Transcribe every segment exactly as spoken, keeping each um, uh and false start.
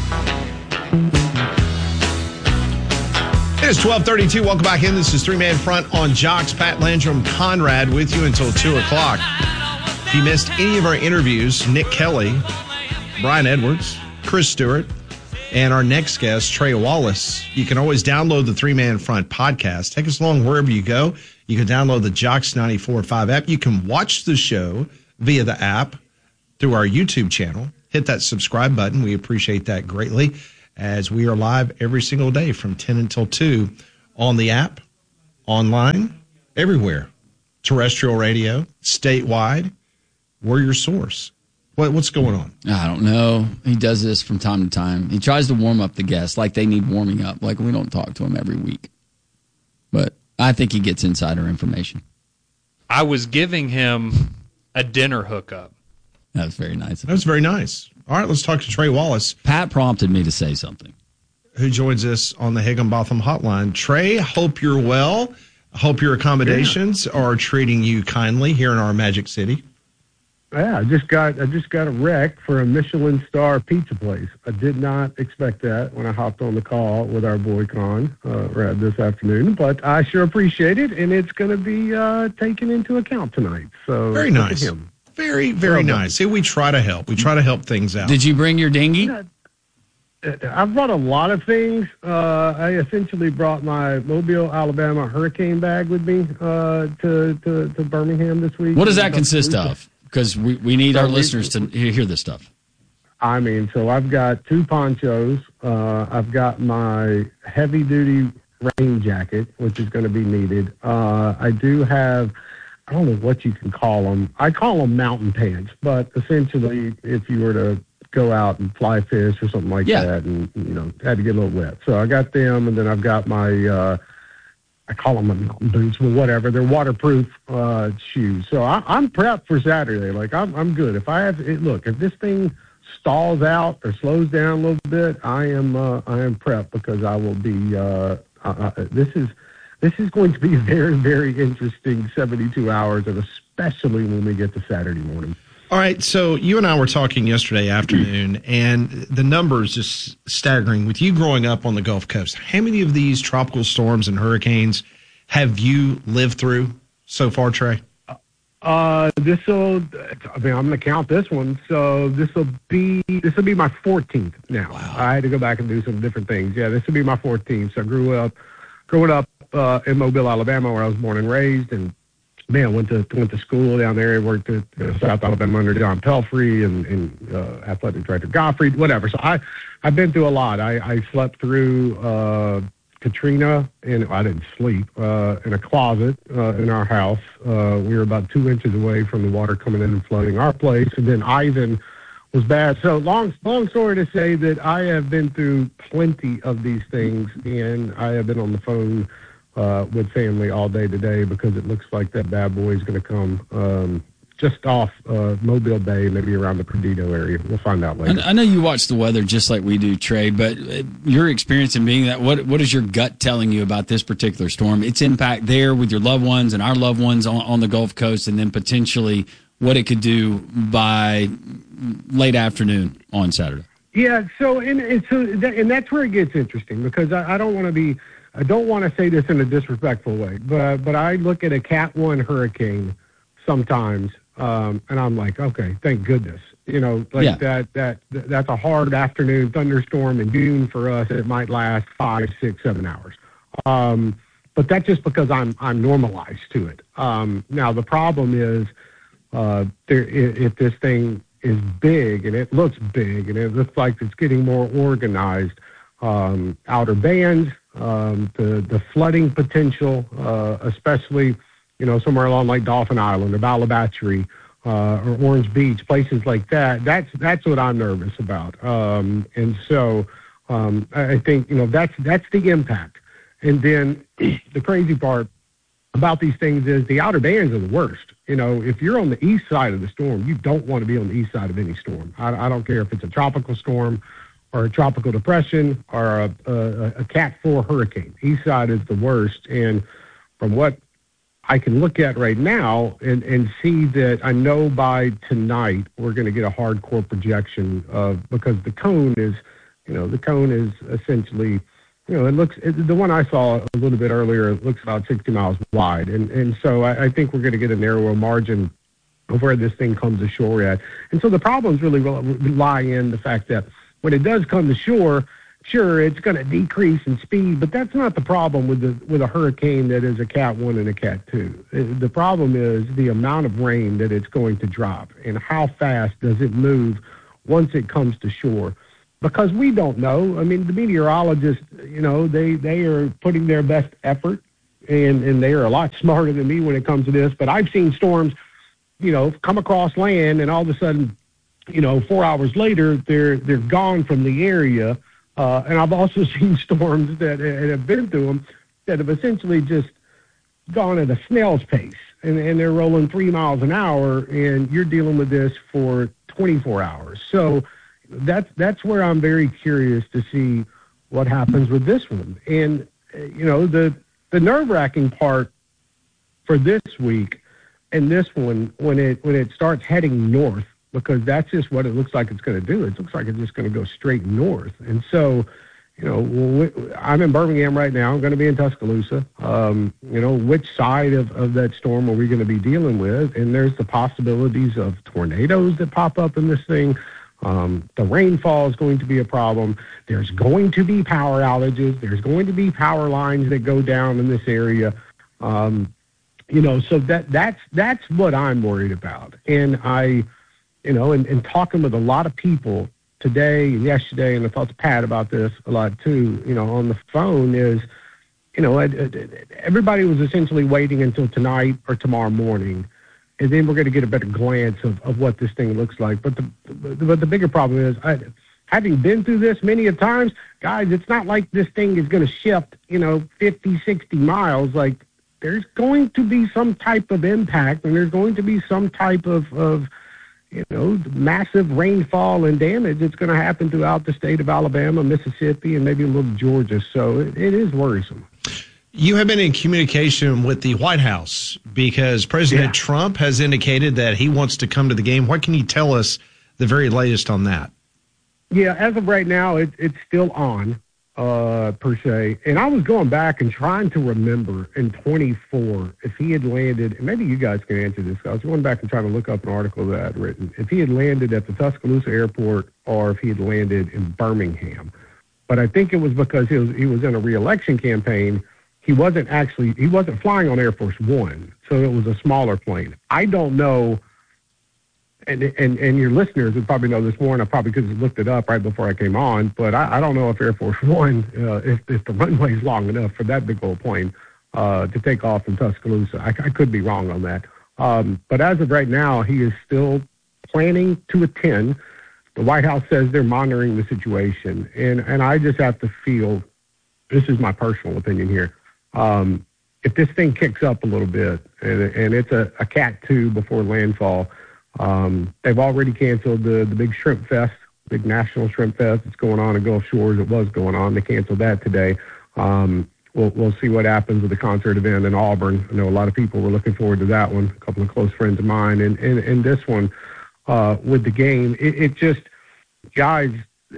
It is twelve thirty-two. Welcome back in. This is Three Man Front on Jocks. Pat Landrum, Conrad with you until two o'clock. If you missed any of our interviews, Nick Kelly, Brian Edwards, Chris Stewart, and our next guest, Trey Wallace, you can always download the Three Man Front podcast. Take us along wherever you go. You can download the Jocks ninety-four point five app. You can watch the show via the app through our YouTube channel. Hit that subscribe button. We appreciate that greatly, as we are live every single day from ten until two on the app, online, everywhere. Terrestrial radio, statewide. We're your source. What, what's going on? I don't know. He does this from time to time. He tries to warm up the guests like they need warming up. Like we don't talk to him every week. But I think he gets insider information. I was giving him a dinner hookup. That was very nice. That was very nice. All right, let's talk to Trey Wallace. Pat prompted me to say something. Who joins us on the Higginbotham Hotline. Trey, hope you're well. Hope your accommodations yeah. are treating you kindly here in our Magic City. Yeah, I just got I just got a rec for a Michelin star pizza place. I did not expect that when I hopped on the call with our boy Con uh, right this afternoon, but I sure appreciate it, and it's going to be uh, taken into account tonight. So very nice, very very well nice. See, we try to help. We try to help things out. Did you bring your dinghy? Yeah, I brought a lot of things. Uh, I essentially brought my Mobile, Alabama hurricane bag with me uh, to, to to Birmingham this week. What does that consist of? Because we, we need our listeners to hear this stuff. I mean, so I've got two ponchos. Uh, I've got my heavy-duty rain jacket, which is going to be needed. Uh, I do have, I don't know what you can call them. I call them mountain pants, but essentially if you were to go out and fly fish or something like yeah. that and, you know, had to get a little wet. So I got them, and then I've got my uh, – I call them mountain boots, but whatever. They're waterproof uh, shoes. So I, I'm prepped for Saturday. Like, I'm, I'm good. If I have it, look, if this thing stalls out or slows down a little bit, I am uh, I am prepped because I will be. Uh, uh, this is this is going to be very very interesting seventy-two hours, and especially when we get to Saturday morning. All right, so you and I were talking yesterday afternoon, and the numbers just staggering. With you growing up on the Gulf Coast, how many of these tropical storms and hurricanes have you lived through so far, Trey? Uh, this will. I mean, I'm going to count this one. So this will be this will be my fourteenth now. Wow. I had to go back and do some different things. Yeah, this will be my fourteenth. So I grew up, growing up uh, in Mobile, Alabama, where I was born and raised, and. Man, went to went to school down there. Worked at uh, South Alabama under John Pelfrey and, and uh, athletic director Gottfried, whatever. So I, I've been through a lot. I, I slept through uh, Katrina, and I didn't sleep uh, in a closet uh, in our house. Uh, we were about two inches away from the water coming in and flooding our place. And then Ivan was bad. So long, long story to say that I have been through plenty of these things, and I have been on the phone Uh, with family all day today because it looks like that bad boy is going to come um, just off uh, Mobile Bay, maybe around the Perdido area. We'll find out later. I know you watch the weather just like we do, Trey, but your experience in being that, what what is your gut telling you about this particular storm, its impact there with your loved ones and our loved ones on, on the Gulf Coast, and then potentially what it could do by late afternoon on Saturday? Yeah, so and, and so that, and that's where it gets interesting because I, I don't want to be I don't want to say this in a disrespectful way, but but I look at a Cat one hurricane sometimes, um, and I'm like, okay, thank goodness, you know, like yeah. that that that's a hard afternoon thunderstorm in June for us. It might last five, six, seven hours, um, but that's just because I'm I'm normalized to it. Um, now the problem is, uh, there if this thing is big and it looks big and it looks like it's getting more organized, um, outer bands. Um, the the flooding potential, uh, especially, you know, somewhere along like Dolphin Island or Balabatchery uh, or Orange Beach, places like that. That's that's what I'm nervous about. Um, and so um, I think, you know, that's that's the impact. And then the crazy part about these things is the outer bands are the worst. You know, if you're on the east side of the storm, you don't want to be on the east side of any storm. I, I don't care if it's a tropical storm or a tropical depression, or a, a, a Cat four hurricane. East side is the worst. And from what I can look at right now and, and see that I know by tonight we're going to get a hardcore projection of, because the cone is You know, the cone is essentially, you know, it looks, it, the one I saw a little bit earlier, it looks about sixty miles wide. And, and so I, I think we're going to get a narrower margin of where this thing comes ashore at. And so the problems really lie in the fact that when it does come to shore, sure, it's going to decrease in speed, but that's not the problem with the with a hurricane that is a Cat one and a Cat two. The problem is the amount of rain that it's going to drop and how fast does it move once it comes to shore. Because we don't know. I mean, the meteorologists, you know, they, they are putting their best effort, and, and they are a lot smarter than me when it comes to this. But I've seen storms, you know, come across land, and all of a sudden, you know, four hours later, they're they're gone from the area. Uh, and I've also seen storms that and have been through them that have essentially just gone at a snail's pace, and, and they're rolling three miles an hour, and you're dealing with this for twenty-four hours. So that's that's where I'm very curious to see what happens with this one. And you know, the the nerve-wracking part for this week and this one, when it when it starts heading north, because that's just what it looks like it's going to do. It looks like it's just going to go straight north. And so, you know, I'm in Birmingham right now. I'm going to be in Tuscaloosa. Um, you know, which side of, of that storm are we going to be dealing with? And there's the possibilities of tornadoes that pop up in this thing. Um, the rainfall is going to be a problem. There's going to be power outages. There's going to be power lines that go down in this area. Um, you know, so that that's that's what I'm worried about. And I, you know, and, and talking with a lot of people today and yesterday, and I talked to Pat about this a lot too, you know, on the phone is, you know, everybody was essentially waiting until tonight or tomorrow morning, and then we're going to get a better glance of, of what this thing looks like. But the but the bigger problem is, I, having been through this many a times, guys, it's not like this thing is going to shift, you know, fifty, sixty miles. Like, there's going to be some type of impact, and there's going to be some type of, of you know, massive rainfall and damage that's going to happen throughout the state of Alabama, Mississippi, and maybe a little Georgia. So it, it is worrisome. You have been in communication with the White House because President yeah. Trump has indicated that he wants to come to the game. What can you tell us the very latest on that? Yeah, as of right now, it, it's still on, uh, per se. And I was going back and trying to remember in twenty-four if he had landed, and maybe you guys can answer this. I was going back and trying to look up an article that I had written. If he had landed at the Tuscaloosa airport or if he had landed in Birmingham. But I think it was because he was, he was in a re-election campaign. He wasn't actually, he wasn't flying on Air Force One, so it was a smaller plane. I don't know, and and, and your listeners would probably know this more, and I probably could have looked it up right before I came on, but I, I don't know if Air Force One, uh, if, if the runway is long enough for that big old plane uh, to take off from Tuscaloosa. I, I could be wrong on that. Um, but as of right now, he is still planning to attend. The White House says they're monitoring the situation, and, and I just have to feel, this is my personal opinion here, Um, if this thing kicks up a little bit and, and it's a, a Cat two before landfall, um, they've already canceled the, the big shrimp fest, big national shrimp fest that's going on in Gulf Shores. It was going on. They canceled that today. Um, we'll, we'll see what happens with the concert event in Auburn. I know a lot of people were looking forward to that one, a couple of close friends of mine. And, and, and this one uh, with the game, it, it just, guys,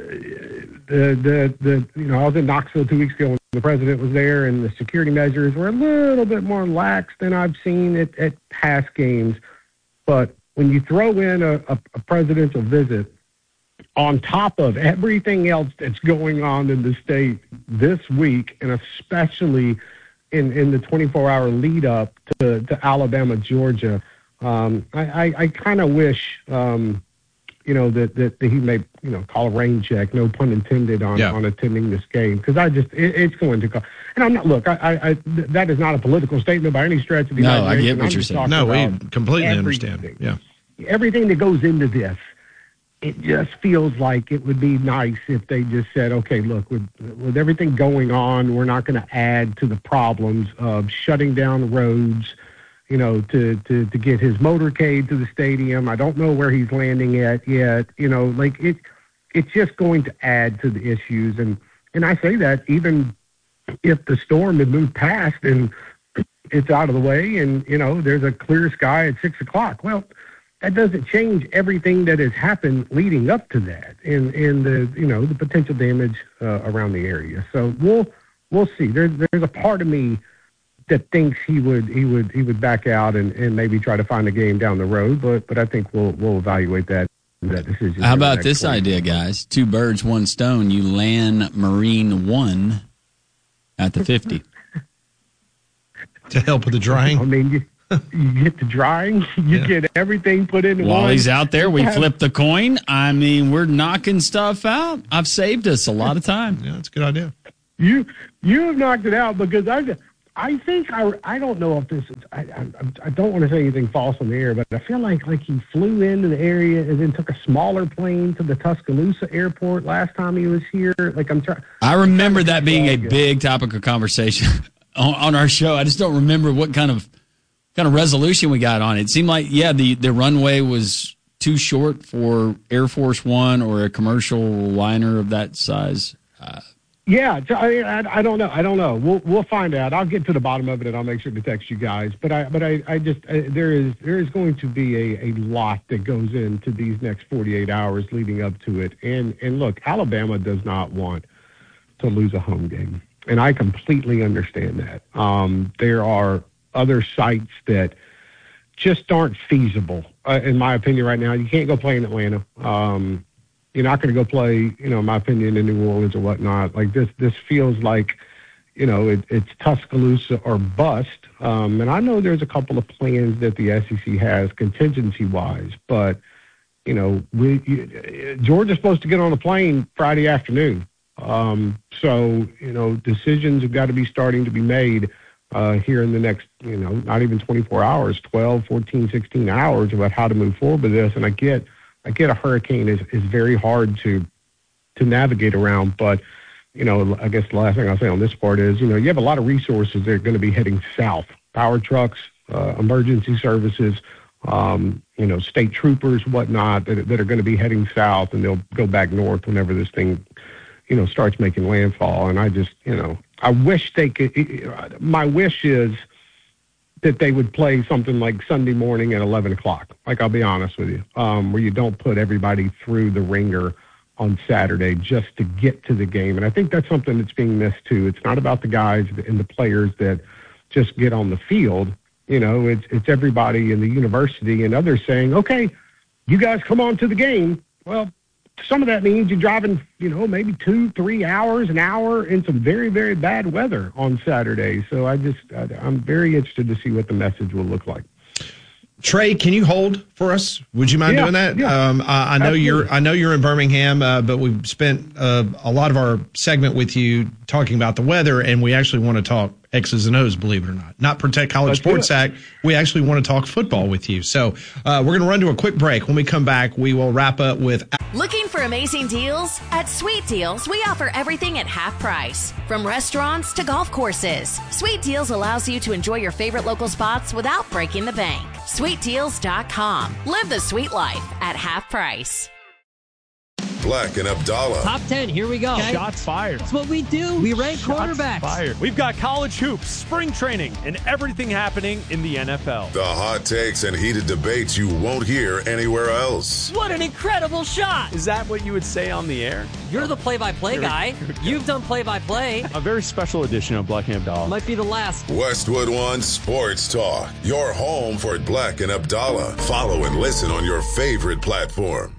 the, the, the, you know, I was in Knoxville two weeks ago when the president was there, and the security measures were a little bit more lax than I've seen at, at past games. But when you throw in a, a, a presidential visit on top of everything else that's going on in the state this week, and especially in, in the twenty-four hour lead up to, to Alabama, Georgia, um, I, I, I kind of wish, um, you know, that, that, that he may, you know, call a rain check, no pun intended, on, yeah. on attending this game. Because I just, it, it's going to go. And I'm not, look, I, I, I, that is not a political statement by any stretch of the imagination. No, I get what I'm you're saying. No, we completely understand. Yeah. Everything that goes into this, it just feels like it would be nice if they just said, okay, look, with, with everything going on, we're not going to add to the problems of shutting down roads, you know, to, to, to get his motorcade to the stadium. I don't know where he's landing at yet. You know, like it, it's just going to add to the issues. And, and I say that even if the storm had moved past and it's out of the way and, you know, there's a clear sky at six o'clock. Well, that doesn't change everything that has happened leading up to that, and and the you know the potential damage uh, around the area. So we'll we'll see. There's there's a part of me that thinks he would he would he would back out and, and maybe try to find a game down the road, but but I think we'll we'll evaluate that that decision. How about this idea, guys? Two birds, one stone. You land Marine one at the fifty to help with the drying. I mean, you, you get the drying, you yeah. get everything put in. While one. he's out there, we flip the coin. I mean, we're knocking stuff out. I've saved us a lot of time. Yeah, that's a good idea. You you have knocked it out because I. I think I, I don't know if this is I, I I don't want to say anything false on the air, but I feel like like he flew into the area and then took a smaller plane to the Tuscaloosa airport last time he was here. Like I'm trying. I remember that being a big topic of conversation on, on our show. I just don't remember what kind of kind of resolution we got on it. It seemed like yeah, the, the runway was too short for Air Force One or a commercial liner of that size. Uh, Yeah, I, I, I don't know. I don't know. We'll we'll find out. I'll get to the bottom of it, and I'll make sure to text you guys. But I but I, I just I, there is there is going to be a, a lot that goes into these next forty-eight hours leading up to it. And and look, Alabama does not want to lose a home game, and I completely understand that. Um, there are other sites that just aren't feasible, uh, in my opinion, right now. You can't go play in Atlanta. Um, You're not going to go play, you know, in my opinion, in New Orleans or whatnot. Like this, this feels like, you know, it, it's Tuscaloosa or bust. Um, and I know there's a couple of plans that the S E C has contingency-wise, but, you know, we you, Georgia's supposed to get on a plane Friday afternoon. Um, so, you know, decisions have got to be starting to be made uh, here in the next, you know, not even twenty-four hours, twelve, fourteen, sixteen hours about how to move forward with this. And I get, I get a hurricane is, is very hard to to navigate around, but, you know, I guess the last thing I'll say on this part is, you know, you have a lot of resources that are going to be heading south, power trucks, uh, emergency services, um, you know, state troopers, whatnot, that, that are going to be heading south, and they'll go back north whenever this thing, you know, starts making landfall. And I just, you know, I wish they could, my wish is that they would play something like Sunday morning at eleven o'clock. Like, I'll be honest with you, um, where you don't put everybody through the ringer on Saturday just to get to the game. And I think that's something that's being missed too. It's not about the guys and the players that just get on the field. You know, it's, it's everybody in the university and others saying, okay, you guys come on to the game. Well, some of that means you're driving, you know, maybe two, three hours, an hour in some very, very bad weather on Saturday. So I just, I, I'm very interested to see what the message will look like. Trey, can you hold for us? Would you mind yeah, doing that? Yeah. Um, I, I know Absolutely. you're. I know you're in Birmingham, uh, but we've spent uh, a lot of our segment with you talking about the weather, and we actually want to talk X's and O's. Believe it or not, not Protect College Let's Sports Act. We actually want to talk football with you. So uh, we're going to run to a quick break. When we come back, we will wrap up with. Looking for amazing deals? At Sweet Deals, we offer everything at half price, from restaurants to golf courses. Sweet Deals allows you to enjoy your favorite local spots without breaking the bank. sweet deals dot com. Live the sweet life at half price. Black and Abdallah. Top ten, here we go. Okay. Shots fired. That's what we do. We rank Shots quarterbacks. Fired. We've got college hoops, spring training, and everything happening in the N F L. The hot takes and heated debates you won't hear anywhere else. What an incredible shot. Is that what you would say on the air? You're the play-by-play here, guy. Here You've done play-by-play. A very special edition of Black and Abdallah. Might be the last. Westwood One Sports Talk. Your home for Black and Abdallah. Follow and listen on your favorite platform.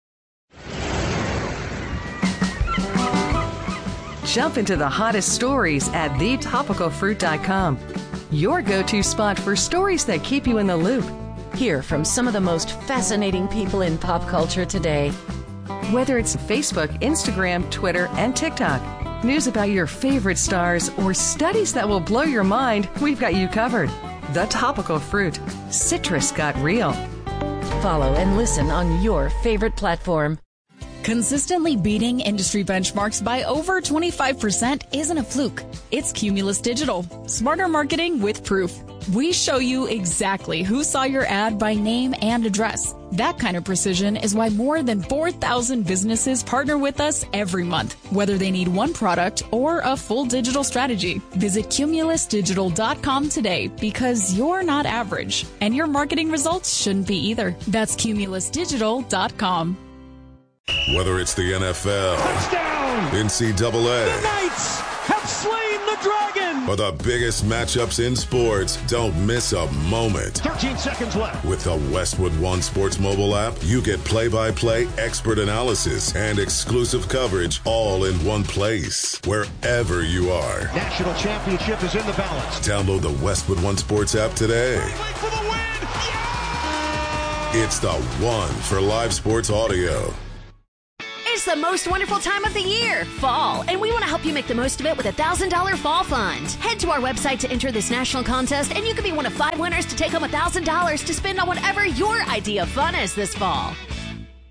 Jump into the hottest stories at the topical fruit dot com. Your go-to spot for stories that keep you in the loop. Hear from some of the most fascinating people in pop culture today. Whether it's Facebook, Instagram, Twitter, and TikTok, news about your favorite stars, or studies that will blow your mind, we've got you covered. The Topical Fruit. Citrus got real. Follow and listen on your favorite platform. Consistently beating industry benchmarks by over twenty-five percent isn't a fluke. It's Cumulus Digital. Smarter marketing with proof. We show you exactly who saw your ad by name and address. That kind of precision is why more than four thousand businesses partner with us every month, whether they need one product or a full digital strategy. Visit cumulus digital dot com today because you're not average, and your marketing results shouldn't be either. That's cumulus digital dot com. Whether it's the N F L, Touchdown! N C double A, The Knights have slain the dragon! or the biggest matchups in sports, don't miss a moment. thirteen seconds left. With the Westwood One Sports mobile app, you get play-by-play expert analysis and exclusive coverage all in one place, wherever you are. National championship is in the balance. Download the Westwood One Sports app today. For the win! Yeah! It's the one for live sports audio. It's the most wonderful time of the year, fall, and we want to help you make the most of it with a one thousand dollars Fall Fund. Head to our website to enter this national contest, and you could be one of five winners to take home one thousand dollars to spend on whatever your idea of fun is this fall.